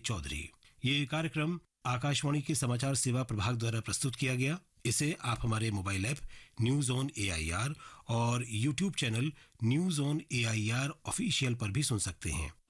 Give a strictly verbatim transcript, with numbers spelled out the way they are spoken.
चौधरी। ये कार्यक्रम आकाशवाणी के समाचार सेवा प्रभाग द्वारा प्रस्तुत किया गया। इसे आप हमारे mobile app news on A I R और YouTube channel news on A I R official पर भी सुन सकते हैं।